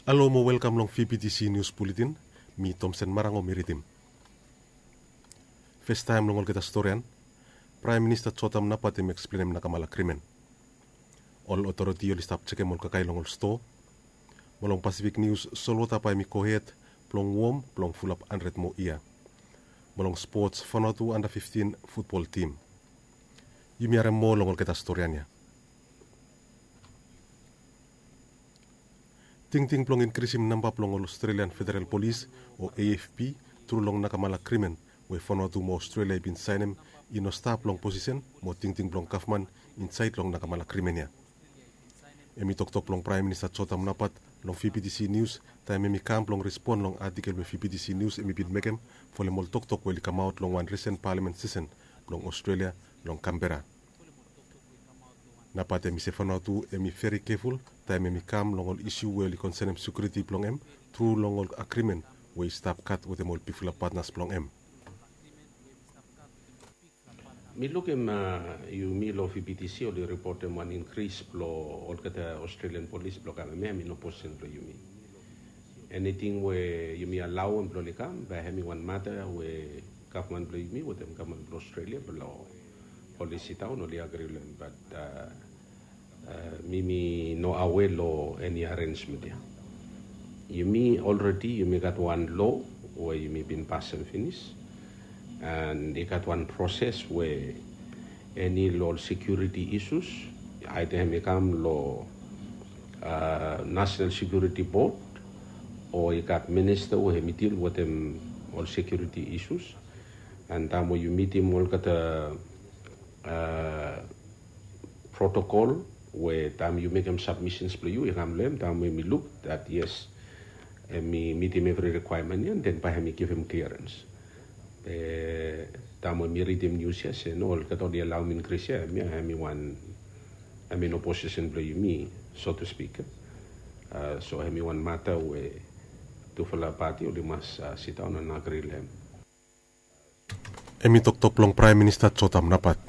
Alo mo welcome long VPTC News Bulletin, mi Thompson Marango Miritim. First time long kita storyan, Prime Minister Chotam napatim explainem nakamala krimen. All authority oli stap cheke mol kakay long sto. Molong Pacific News solo tapay mi kohet, plong warm, plong full up 100 mo iya. Molong sports fanatu under 15 football team. Yumiare mo long kita storyanya. Ting plong increasim namba plong Australian Federal Police o AFP trulong nakamala krimen we fanatu mo Australia bin sainem ino sta plong position mo ting plong kafman inside long nakamala krimenya. Emi tok plong Prime Minister Chotam napat long VPTC News time emi kam plong respond long article we VPTC News emi bin mekem fole mol tok we come out long one recent parliament session plong Australia long Canberra. Napat emi se fanatu emi very careful time emi kam longol issue we concern security plong em through longol agreement we stop cut with emol pifula partners plong em. Mi lukem mi lo VPTC o li report one increase plo ol kata Australian Police plo kami mi no posen plo yumi. Anything we yumi allow em plo likam ba hemi one matter we government plo yumi with them government plo Australia plo policy tau no li agreement but mimi no aware lo any arrangement ya. Yumi already yumi got one law where yumi been passed and finished. And they got one process where any law security issues, either become law National Security Board, or you got minister who deal with them all security issues, and then when you meet him, all got a protocol where time you make them submissions for you come them, then when we look that yes, me meet him every requirement, and then by him give him clearance. Tamo mi read him news yes no all kato di allow me increase ya mi one I mean opposition play me so to speak so mi one matter we to fala party o di mas sit down and agree lem Emi tok long Prime Minister Chotam napat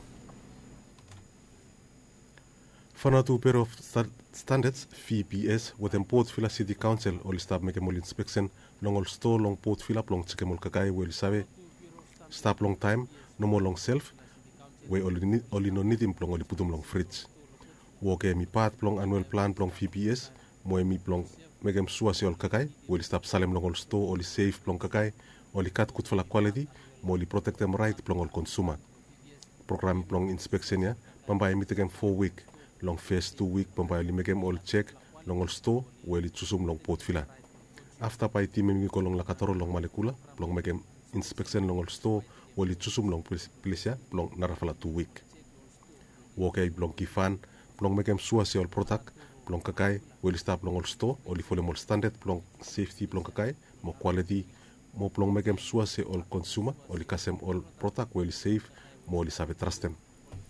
Fanatu pair of standards VPS with Port Vila City Council or stop make mol inspection long all store long Port Vila long check mol kakai wel sabe stop long time, no more long self, we only no need him plong only put him long fridge. Woke mi part plong annual plan plong VPS, mo mi plong megem suasi ol kakai, will stop salem long ol store, only safe plong kakai, only cut good for la quality, mo only protect them right plong ol consumer. Program plong inspection ya, pambay mi tegem 4 week, long first 2 week, pambay only megem ol check, long ol store, will chusum long Port Vila. After pay team mi ko long lakatoro long malekula, plong megem inspection long store wali chusum long policia long narafala 2 week. Wokai long kifan long mekem suasi ol product long kakai wali stop long store oli fole mol standard long safety long kakai mo quality mo long mekem suasi ol consumer oli kasem ol product wali safe mo oli save trust them.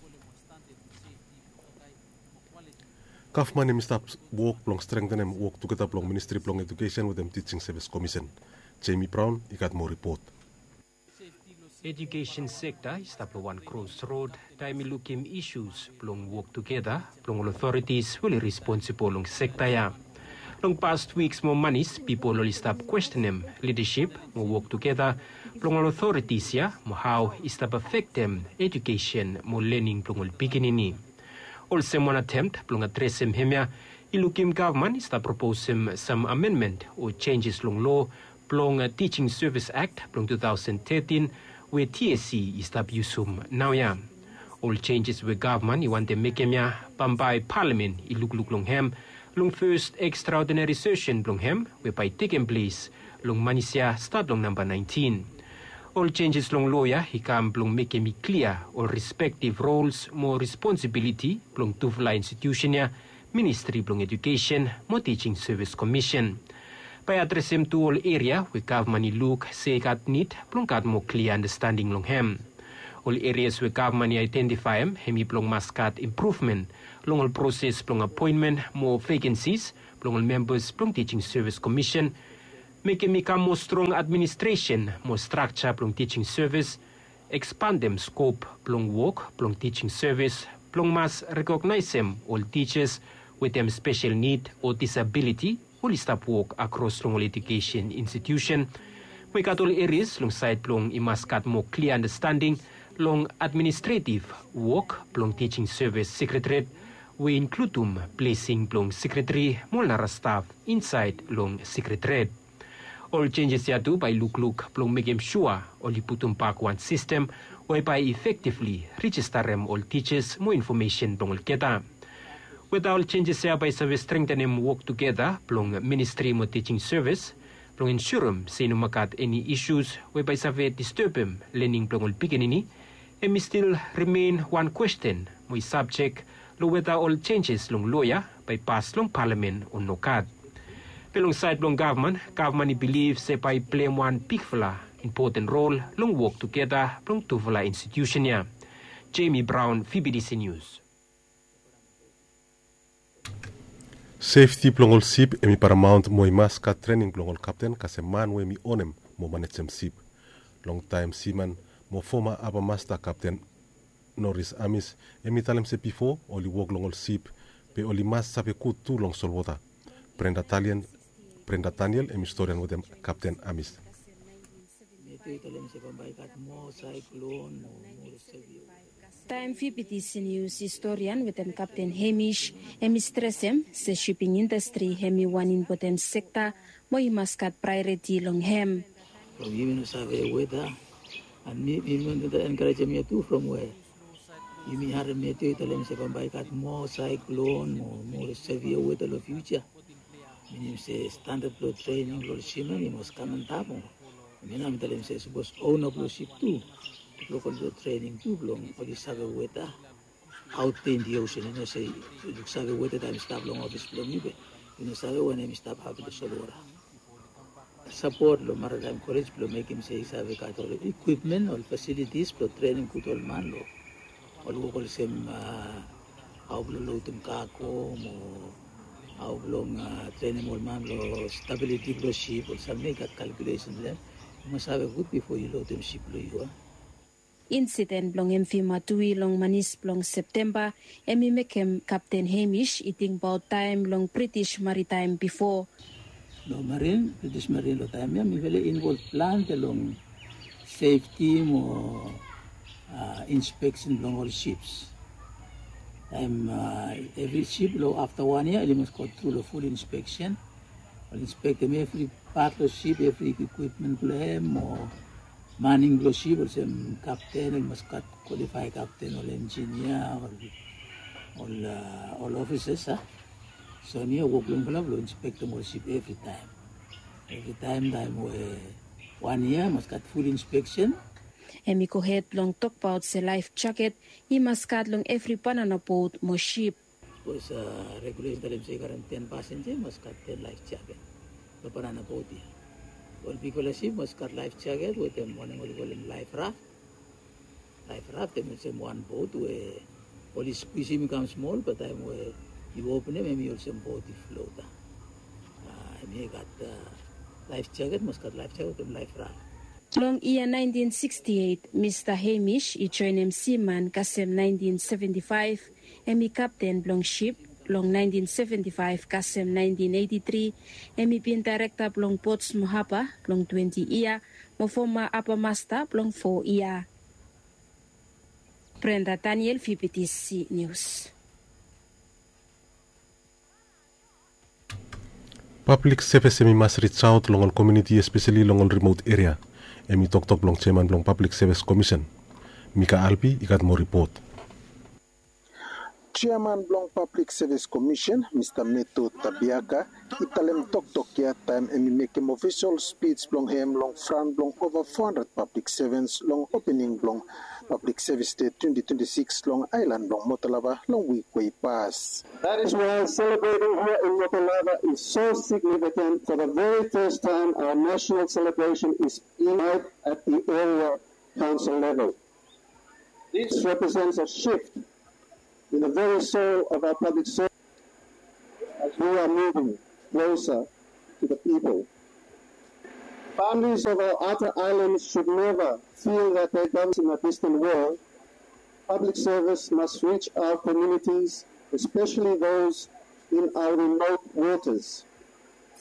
Kafman im stop work long strengthen them work together long Ministry long Education with them Teaching Service Commission. Jamie Brown ikat mo report. Education sector is the one crossroad. Time looking issues plong work together. Plong authorities will responsible long sector ya. Long past weeks more monies people will stop questioning leadership more work together. Plong authorities ya more how is that affect them education more learning plong beginning. Also one attempt plong address him ya. Ilukim government is that propose him some amendment or changes long law plong Teaching Service Act plong 2013. Where TSC is tab yusum now ya. All changes with government, you want to make him ya, Pambai Parliament, iluk long hem, long first extraordinary session long hem, whereby taking place, long manisya start long number 19. All changes long lawyer, he come long make him clear, all respective roles, more responsibility, long tufla institution ya, Ministry long Education, more Teaching Service Commission. By address him to all area, we government look, say got need, plong got more clear understanding long hem. All areas we government identify him, hemi plong mascat improvement, long all process plong appointment, more vacancies, plong all members plong Teaching Service Commission, make him become more strong administration, more structure plong teaching service, expand them scope plong work, plong teaching service, plong mas recognize them all teachers with them special need or disability, will stop work across long education institution. May katol areas long side long imaskat more clear understanding long administrative work long teaching service secretariat. We include placing long secretary molnara staff inside long secretariat. All changes yadu by look long make sure all putum pack one system whereby effectively register them all teachers more information long keta. With all changes here by service strengthening work together long ministry more teaching service long ensure say no makat any issues whereby save disturb them learning long all beginning and still remain one question my subject lo whether all changes long lawyer by pass long parliament or no card. Alongside long government believes they by play one big important role long work together long tuvula institution ya. Jamie Brown, VBDC News. Safety plongol sip emi paramount mo imas ka training plongol captain ka seman we mi onem mo manetsem sip. Long time seaman mo former aba master captain Norris Amis emi talem se before oli work longol sip pe oli mas sape kut tu long solwota. Brenda Daniel emi historian with them Captain Amis. Time VBTC News historian with them Captain Hamish emi stressem se shipping industry hemi one important sector mo imaskat priority long hem. From you save weather and me encourage me too from where you me have me to tell se pambaikat more cyclone more severe weather in the future. Meaning say standard flow training flow shipment you must come and tap on. Meaning tell him say suppose own up ship too. Local training too long for the save weather out in the ocean. You know say look save weather time stop long office flow me be. You know save when I stop having the solora. Support lo maritime college lo make him say save kat all equipment or facilities for training kut all man lo. All local sem how lo tum kako mo how long training all man lo stability lo ship or some make calculations then you must have a good before you load them ship lo you. Incident long emfi matui long manis long September emi mekem Captain Hamish eating about time long British Maritime before. No marine British Marine lo time ya mi vele involved plan the long safety mo inspection long all ships. Every ship lo after 1 year you must go through the full inspection. I'll inspect them every part of the ship, every equipment plan or manning the ship or some captain and must qualify captain or engineer or all officers. So near work long will inspect them all ship every time. Every time 1 year must got full inspection. Emi ko head long talk about the life jacket, he must cut long every banana boat mo ship. Was regulation that say 10 passengers must cut 10 life jacket. The banana boat here. All people a ship must cut life jacket with them one what call them life raft. Life raft them is one boat where all the species become small, but time where you open them maybe also boat float. And he got life jacket must cut life jacket with them life raft. Long year 1968, Mr. Hamish, he joined him seaman Kasem 1975, emi captain long ship, long 1975, Kasem 1983, emi bin director long boats Mohaba, long 20 year, mo former upper master long 4 year. Brenda Daniel, VBTC News. Public service emi must reach out long all community, especially long all remote area. Emi tok long chairman long Public Service Commission. Mika Alpi ikat mo report. Chairman Blong Public Service Commission, Mr. Meto Tabiaka, italem tok ya time emi make him official speech blong hem long front blong over 400 public servants long opening blong Public Service Day 2026 long island blong Motalava long week way pass. That is why celebrating here in Motalava is so significant. For the very first time, our national celebration is held at the area council level. This represents a shift in the very soul of our public service as we are moving closer to the people. Families of our outer islands should never feel that they come in a distant world. Public service must reach our communities, especially those in our remote waters.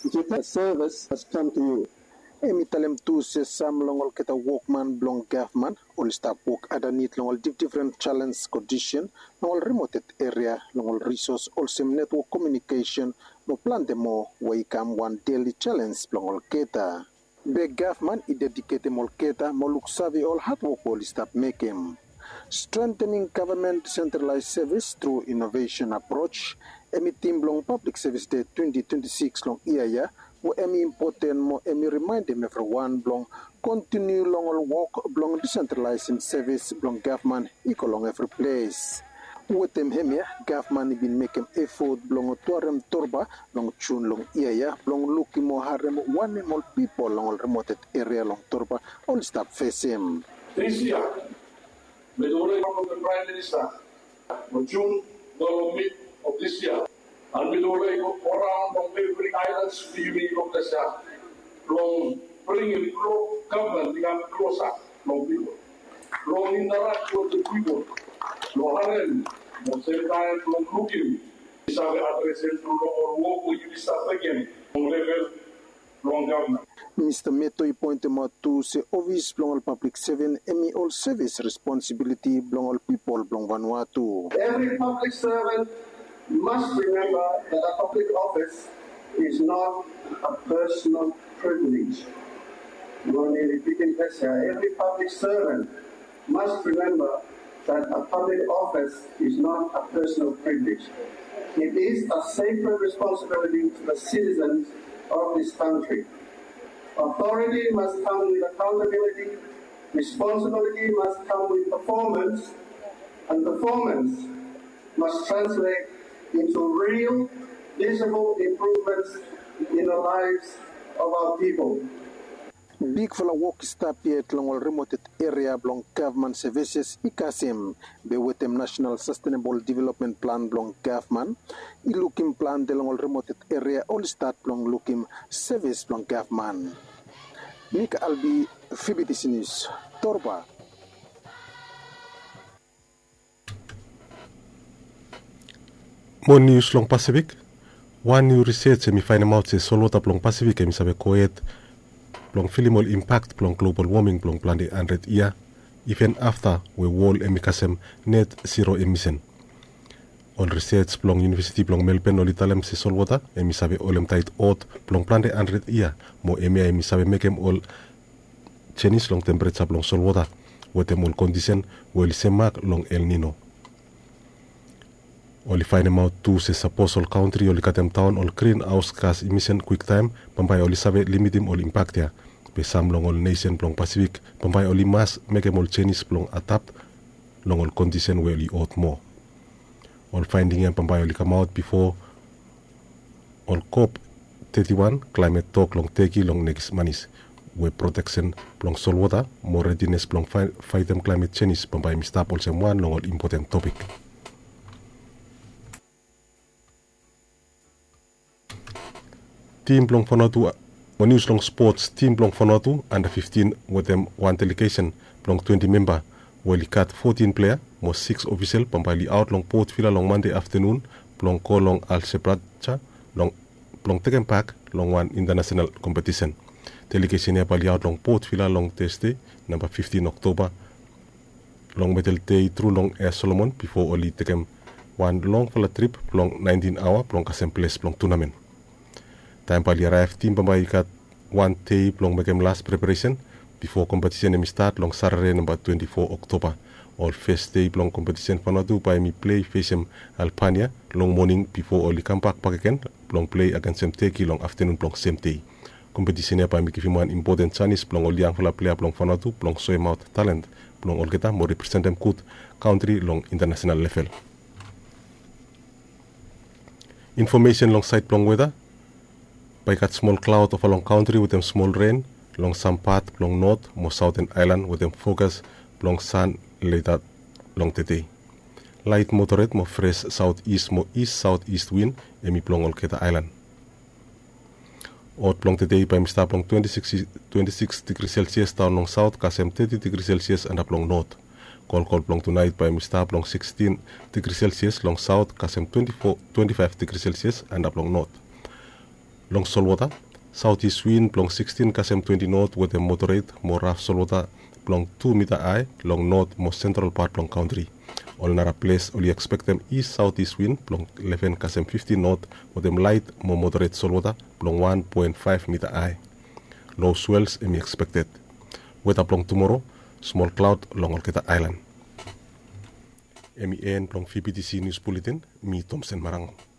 That service has come to you. Emitalem tu se sam longol keta workman blong government ol stop work adanit longol different challenge condition longol remote area longol resource sem network communication no plan demo way kam one daily challenge longol keta. The government is dedicated mol keta moluk savi all hard work ol stop making. Strengthening government centralized service through innovation approach. Emitim blong public service day 2026 long iya wo emi important mo emi remind them everyone blong continue long work blong decentralizing service blong government equal every place. With them hemia government been making effort blong tuarem torba long chun long iya blong looking mo harem one more people long remote area long torba all stop facing. This year, the Prime Minister, on June, the of this year, and we will go around on every islands to you of the South, from bringing government become closer from people, from interact with the people, from having the same time from looking, is our address to our work with you start again on level from government. Mr. Meto appointed to the office blong public service emi all service responsibility blong all people blong Vanuatu. Every public servant must remember that a public office is not a personal privilege. Every public servant must remember that a public office is not a personal privilege. It is a sacred responsibility to the citizens of this country. Authority must come with accountability, responsibility must come with performance, and performance must translate into real, visible improvements in the lives of our people. Big for work stop yet long remote area blong government services ikasim be with them National Sustainable Development Plan blong government I looking plan de long remote area all start blong looking service blong government. Nika Albi FBTC News Torba. More news long Pacific. One new research mi find out se solota long Pacific mi sabe koet long filimol impact long global warming long plan de 100 year even after we wall emikasem net zero emission. On research long University long Melbourne olitalem se solota mi sabe olem tait ot long plan de 100 year mo mi sabe mekem all change long temperature long solota wetem all condition wel semak long El Nino. Oli find out to se suppose all country oli katem town all greenhouse gas emission quick time pampai oli sabe limitim all impact ya pe sam long all nation plong Pacific pampai oli mas mekem all Chinese plong adapt long all condition we oli out more. All finding yan pampai oli come out before all COP 31 climate talk long teki long next manis we protection plong solwata more readiness plong fight them climate change pampai mi stop all sem one long all important topic. Team Blong Vanuatu, news long sports, Team Blong Vanuatu, under 15 with them one delegation, Blong 20 member, where he cut 14 player, more 6 official, Pampali out long Port Villa long Monday afternoon, Blong Ko long Al Sebracha, long Blong Taken Park, long one international competition. Delegation ya Pali out long Port Villa long Thursday, number 15 October, long Metal Day through long Air Solomon before only taken one long for a trip, long 19 hour, Blong Kasem Place, Blong tournament. Time pali arrive team pambai kat one day long makem last preparation before competition mi start long Saturday number 24 October. All first day long competition Vanuatu by me play face Alpania long morning before only come back again long play against Semteki long afternoon long same day. Competition ya by me give one important chance long all young player long Vanuatu long show him out talent long all kita more represent them good country long international level. Information long side long weather. By got small cloud of a long country with them small rain, long some part, long north, more southern island with them focus, long sun later, long today. Light moderate, more fresh southeast, more east southeast wind, emi plong all Keta Island. Out plong today by Mr. Plong 26 degrees Celsius down long south, Kasem 30 degrees Celsius and up long north. Call plong tonight by Mr. Plong 16 degrees Celsius long south, Kasem 25 degrees Celsius and up long north. Long Solwata, southeast wind blong 16 km 20 north with a moderate more rough Solwata blong 2 meter high long north most central part blong country. All nara place only expect them east southeast wind blong 11 km 50 north with them light more moderate Solwata blong 1.5 meter high. Low swells emi expected. Weather blong tomorrow, small cloud long Olketa Island. MEN blong VPTC News Bulletin, mi Thompson Marango.